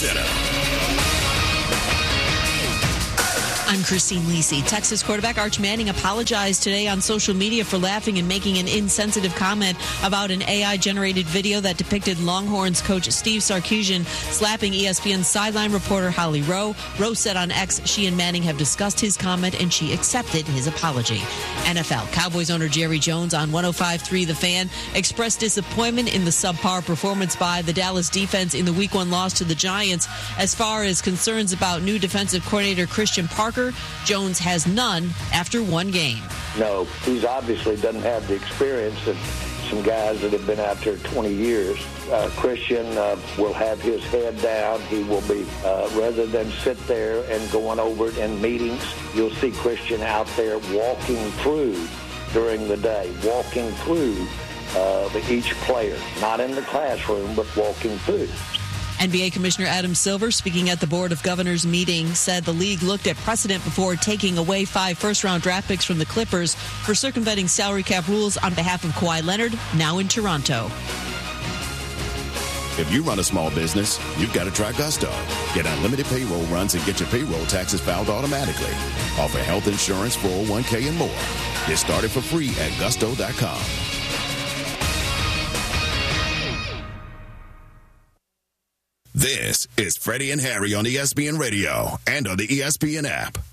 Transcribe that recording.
Center. I'm Christine Lisi. Texas quarterback Arch Manning apologized today on social media for laughing and making an insensitive comment about an AI-generated video that depicted Longhorns coach Steve Sarkisian slapping ESPN sideline reporter Holly Rowe. Rowe said on X she and Manning have discussed his comment and she accepted his apology. NFL. Cowboys owner Jerry Jones on 105.3 The Fan expressed disappointment in the subpar performance by the Dallas defense in the Week 1 loss to the Giants. As far as concerns about new defensive coordinator Christian Parker, Jones has none after one game. No, he's obviously doesn't have the experience of some guys that have been out there 20 years. Christian will have his head down. He will be, rather than sit there and going over it in meetings, you'll see Christian out there walking through during the day, walking through each player, not in the classroom, but walking through. NBA Commissioner Adam Silver, speaking at the Board of Governors meeting, said the league looked at precedent before taking away 5 first-round draft picks from the Clippers for circumventing salary cap rules on behalf of Kawhi Leonard, now in Toronto. If you run a small business, you've got to try Gusto. Get unlimited payroll runs and get your payroll taxes filed automatically. Offer health insurance, 401k, and more. Get started for free at gusto.com. This is Freddie and Harry on ESPN Radio and on the ESPN app.